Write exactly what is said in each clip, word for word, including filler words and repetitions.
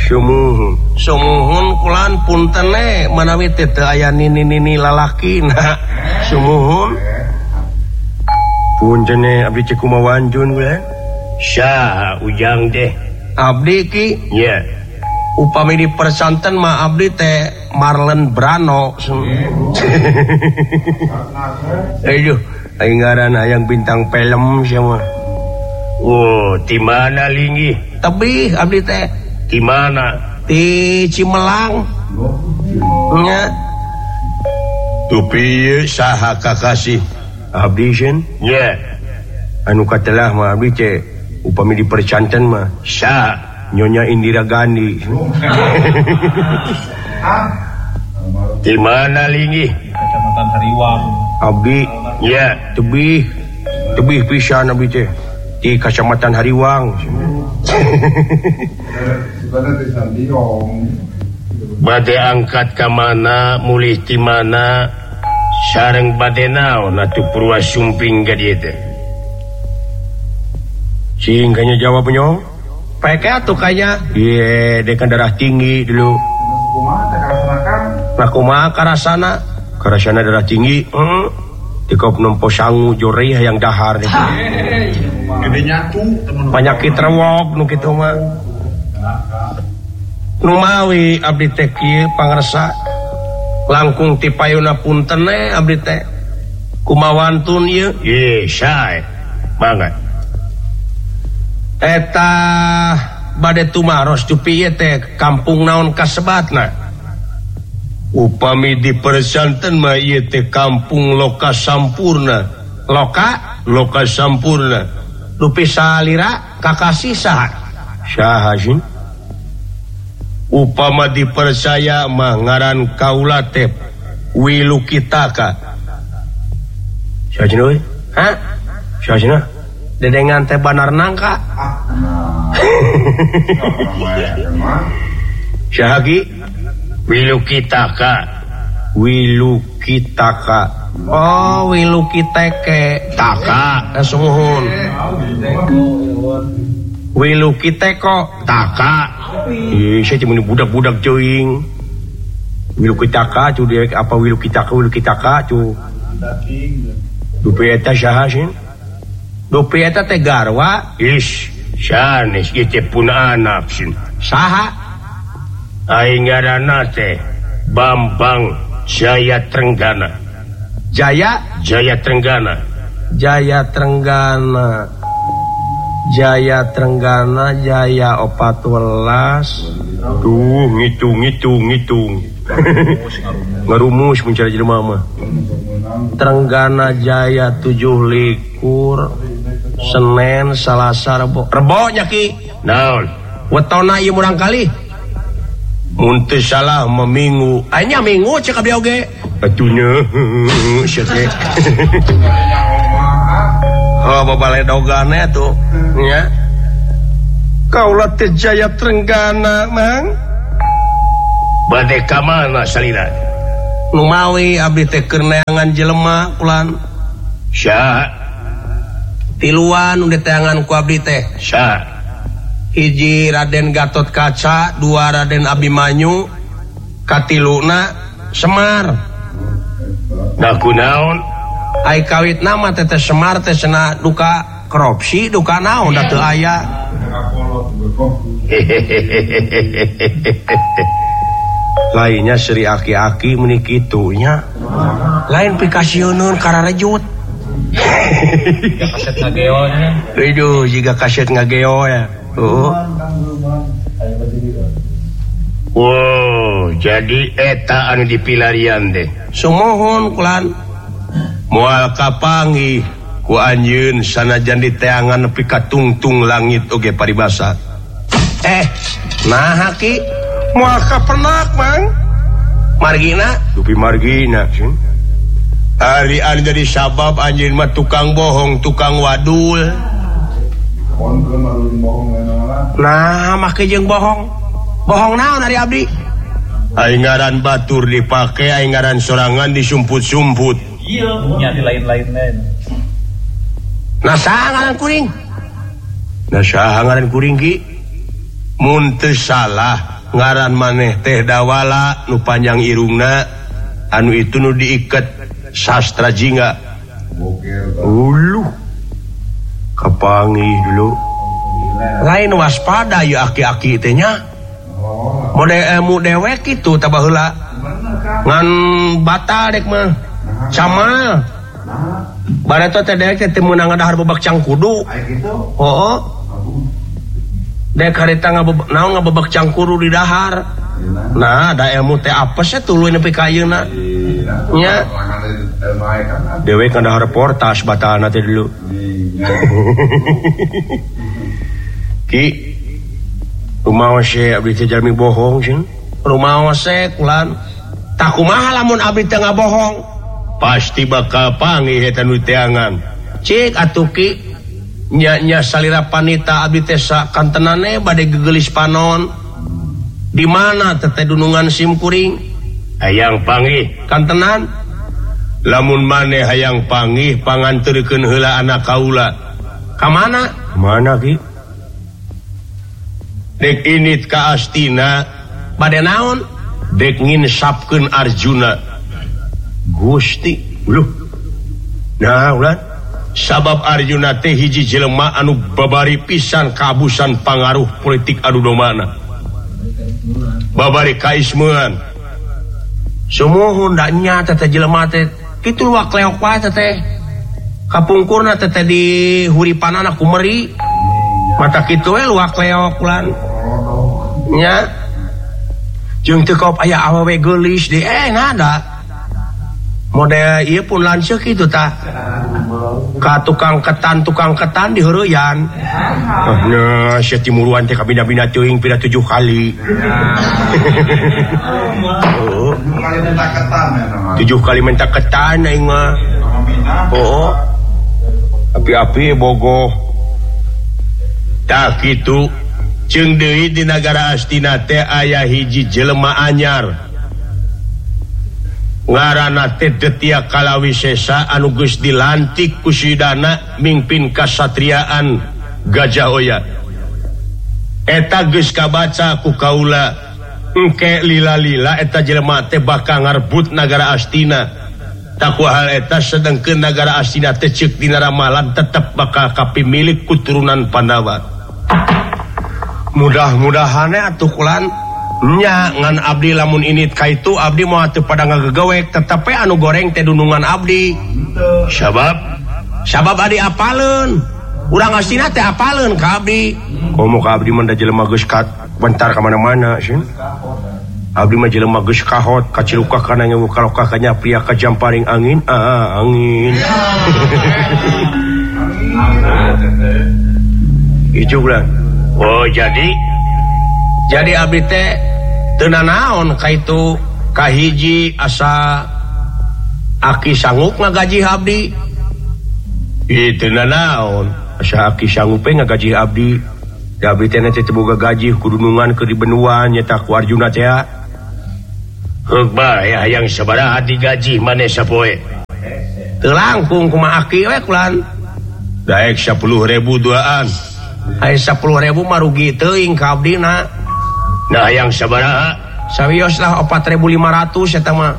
Sumuhun sumuhun kulan punten we manawi teu aya nini-nini lalakina. Sumuhun punten abdi cek kumaha wanjun we. Saha ujang teh? Abdi ki nya upami di persanten mah abdi teh Marlon Brando. Aduh, aing ngaranna hayang bintang film sia mah. Oh, di mana linggih? Tebih abdi teh. Di mana? Di Cimelang. Nya. Tupi saha kakasih? Abdi sieun. Nya. Anu katelah mah abdi teh upami di percanten mah Saha? Nyonya Indira Gandhi. Di mana linggih? Kecamatan Hariwang. Abdi Nya. tebih tebih pisan abdi teh di Kecamatan Hariwang. Bade angkat ka mana, mulih ti mana, sareng bade naon atuh Purwasumping ka dieu teh? Cing kayaknya jawabnya peke atuh kayaknya iya dekan darah tinggi dulu nah kumaha karasana karasana darah tinggi hmm. Dikop nempo sangu jori yang dahar deh Gede nyatu teman. penyakit rewok nu kitu mah nu mawi abdi teh kieu pangresa langkung ti payuna punten we abdi teh kumawantun ieu Ye, sae. Banget. eta bade tumaros tupi ieu teh kampung naon kasebatna upami di persanten mah ieu teh kampung Loka Sampurna. Loka Loka Sampurna dupi salira kakasih saha saha sih upama dipercaya mah ngaran kaula teh Wilukitaka saha cenah we ha saha cenah dedengan teh banar nangka saha ki Wilukitaka. Wilukitaka oh Wilukiteke Taka. sumuhun Wilukiteko Taka. ih saya cuma budak-budak ceuing Wilukitaka cu dia apa Wilukitaka Wilukitaka cu dupi eta saha sih dupi eta teh garwa Ish, sanes ieu teh pun anak sin. saha Aing ngaranna teh Bambang Jaya Trenggana. Jaya Jaya Trenggana. Jaya Trenggana Jaya Trenggana Jaya opat welas Tuh, ngitung ngitung ngitung. ngarumus mencari jelema mah Trenggana Jaya tujuh likur Senin Salasa Rebo Rebo nya ki Naon? wetona ieu murang kali mun teu salah mah minggu anya minggu cek abdi oge atunya sia teh oh babaledogan atuh nya kaula teh Jaya Trenggana mang Bade ka mana salira? nu mawi abdi teh keur neangan jelema kulan Saha? tiluan nu diteangan ku abdi teh Saha? hiji Raden Gatot Kaca, dua Raden Abimanyu, katiluna Semar. Nah kunaon? Ai kawit nama teteh Semar teh cenah duka korupsi, duka naon da teu aya. Lainnya Sri aki-aki meuni kitu nya. Lain pikasieunun kararejut. Kaset ngageonya. Aduh, jiga kaset ngageo ya. Oh. Wow, jadi eta anu dipilarian deh. Sumohon kulan moal kapanggih ku anjeun sanajan diteangan nepi ka tungtung langit oge paribasa. Eh, nah ki moal kapenak mang margina dupi margina sih. Ari anu jadi sabab anjeun mah tukang bohong, tukang wadul. Nah, make jeung bohong. Bohong naon ari abdi? Aing ngaran batur dipake, aing ngaran sorangan disumput-sumput. Iya, nya di lain-lainnya. Nah, saha ngaran kuring? Nah, saha ngaran kuring ki? Mun teu salah, ngaran maneh teh Dawala nu panjang irungna anu itu nu diiket sastra jingga uluh kapangi dulu lain waspada ya aki-aki teh nya mode emu dewek kitu tah baheula ngan batal dek mah camal bareto teh dewek teh meunang ngadahar bebak cangkudu heuh dek harita ngabebak naon ngabebak cangkudu di dahar nah da ilmu teh apes ya tuluy nepi ka ayeuna nya dewek ngandahar reportas batalna teh dulu ki rumaos se abdi teh jalmi bohong sih rumaos se kulan tah kumaha lamun abdi teh ngabohong pasti bakal panggih eta nu teangan cik atuh ki nya-nya salira panita abdi teh sakantenane bade gegelis panon di mana teteh dunungan simkuring hayang panggih kantenan lamun maneh hayang panggih panganterkeun heula anak kaula ka mana mana ki dek init ka Astina bade naon dek nginsapkeun Arjuna Gusti luh nah ulah sabab Arjuna teh hiji jelema anu babari pisan kaabusan pangaruh politik adu domana babari kaismeun sumuhun da nya teh jelema teh kitu luak leok wae teh kapungkurna teh di huripanana kumeri mata kitu we luak leok ulan nya jeung teu kop aya awewe geulis di eh nada model ieu pun lanceuk kitu tah ka tukang ketan tukang ketan di heureyan nah sia timuruan teh kabina-bina teuing pira tujuh kali oh tujuh kali minta ketan aing mah oh api-api bogoh tah kitu ceung deui di nagara Astina teh aya hiji jelema anyar ngaranna teh Detya Kalawisesa anu geus dilantik ku sidana mingpin kasatriaan Gajah Hoya eta geus kabaca ku kaula engke lila-lila eta jelema teh bakal ngarebut nagara Astina taku hal eta sedengkeun nagara Astina teh ceuk dina ramalan tetep bakal kapimilik kuturunan Pandawa mudah-mudahan atuh kulan nya ngan abdi lamun init kaitu abdi moal teu pada ngagegewek tetapi anu goreng teh dunungan abdi sabab sabab adi apaleun urang Astina teh apaleun ka abdi komo ka abdi mah da jelema geus kat bentar ka mana-mana sieun abdi mah jelema geus kahot kaciluka kana ngewu kaloka ka nyapria ka jamparing angin ah angin ieu bulan oh jadi jadi abdi teh teu nanaon kaitu kahiji asa aki sanggup ngagaji abdi ieu teu nanaon asa aki sanggup ngagaji abdi da abdi teh teh boga gaji kudunungan keur di benua nyata ku Arjuna teh heug bae hayang sabaraha digaji maneh sapoe teu langkung kumaha aki we kulan daek sepuluh ribu duaan aya sepuluh ribu mah rugi teuing ka abdina nah yang sabaraha sawios lah empat ribu lima ratus eta mah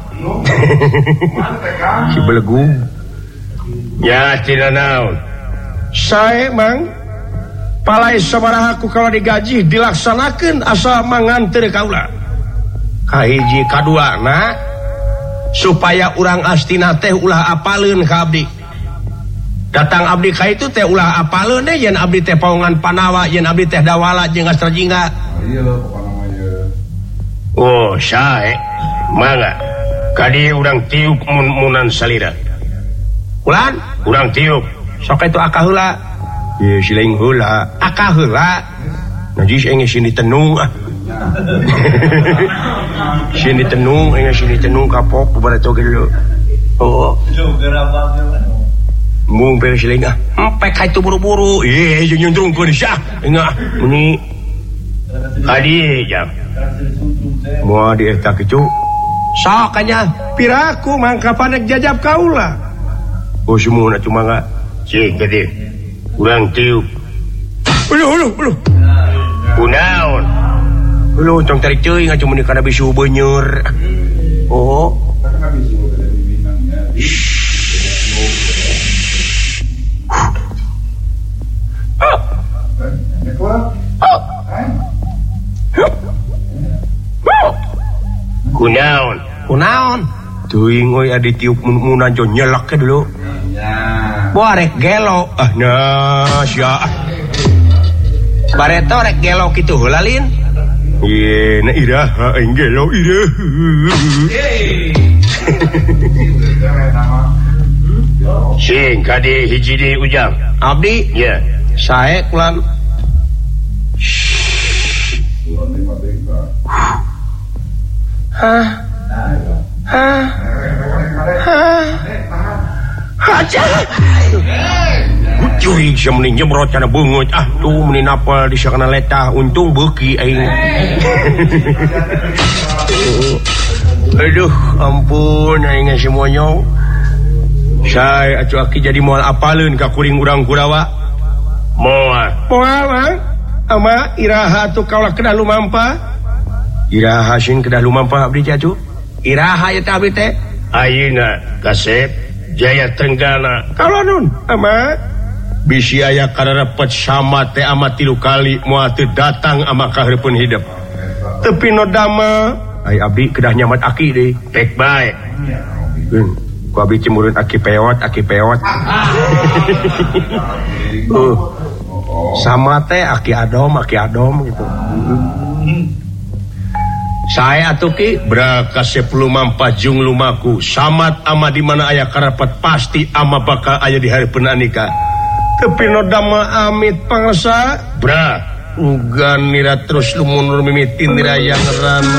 si belegu ya tina naon sae mang palai sabaraha ku kalau digaji dilaksanakeun asa manganteur kaula kahiji kadua na supaya urang Astina teh ulah apaleun ka abdi datang abdi ka itu teh ulah apaleun deh yen abdi teh paungan Panawa yen abdi teh Dawala jeung Astra Jingga oh sae mangga kadi urang tiup mun-munan salira ulan urang tiup sok itu akah heula ye silaing heula akah heula najis engge sini tenung ah sini tenung engge sini tenung kapok barato gelo oh mung pe silaing ah empek ka itu buru-buru ye jeung nyundrungkeun sia engga meni adi jam moal di eta kitu sok nya piraku mangka panek jajab kaula oh semuanya cuma enggak cik gede urang tiup uluh uluh uluh kunaon Lu tong tarik cuy nggak cuma karena bisu benyur. Oh. Kunaon? Kunaon? Teuing euy adi tiup mun-munan jo nyelak ke dulu. Borek gelo. Ah nah sia. Bareto rek gelo kitu heula lin. Ye, na iraha aing gelo iraha. Sing kade hiji deui Ujang. Abdi? Ya. Sae kulan. Hah? Hah? Hah? Aja. Curi sia meni nyemrot kana beungeut ah tuh meni napal di sakana letah untung beuki aing. Aduh ampun aing semuanya. Saya atuh aki jadi moal apaleun ka kuring urang Kurawa. Moal. Moal Mang. Ama iraha atuh kaulah kedah lumampa. Iraha sing kedah lumampa abdi atuh. Iraha eta abdi teh. Ayeuna Kasep Jaya Tenggana. Kalau nun ama bisi aya kararepet sama teh ama tilu kali moal teu datang ama kahareupeun hidup. Tepi no dama ai abdi kedah nyamat aki deui. Tek bae. Geun ku abdi cemurun aki peot aki peot. uh, sama teh aki adom aki adom gitu. Saya atuh ki braka sepuluh mampa jung lumaku samat ama di mana aya karepet pasti ama bakal aya di hareupeun nikah. Tapi no dama amit pangsa Bra ugan nira terus lumunur mimitin nira yang rana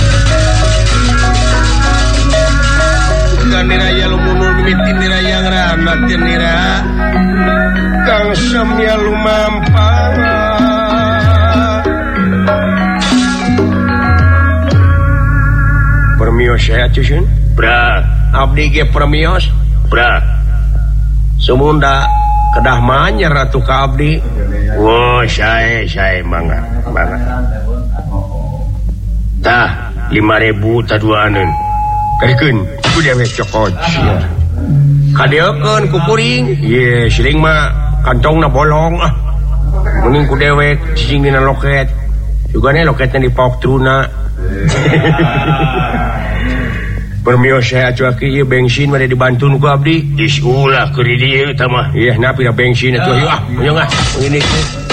ugan nira ya lumunur mimitin nira yang rana tin nira kang semya lumampa permios saya cusun Bra abdi ge permios Bra sumunda kedah manyer atuh ka abdi. Oh, sae sae mangga, mangga. Tah lima ribu taduaneun. Kadikeun ku dewe cokot sia. Kadeukeun ku kuring. Ye, siling mah kantongna bolong ah. Mending ku dewe cicing dina loket. Jugana loketna dipaok truna. Permios saya atuh aki ieu bensin made dibantun ku abdi. Is ulah keur di dieu tah mah. Ieu napi da bensin atuh ieu ah, moyong ah. Ini